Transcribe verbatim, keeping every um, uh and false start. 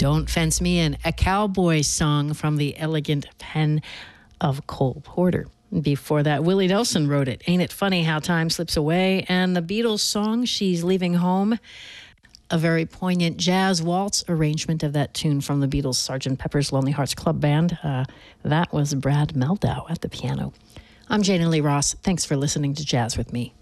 Don't Fence Me In, a cowboy song from the elegant pen of Cole Porter. Before that, Willie Nelson wrote it. Ain't it funny how time slips away? And the Beatles song, She's Leaving Home, a very poignant jazz waltz arrangement of that tune from the Beatles' Sergeant Pepper's Lonely Hearts Club Band. Uh, that was Brad Meldau at the piano. I'm Jane Lee Ross. Thanks for listening to Jazz with Me.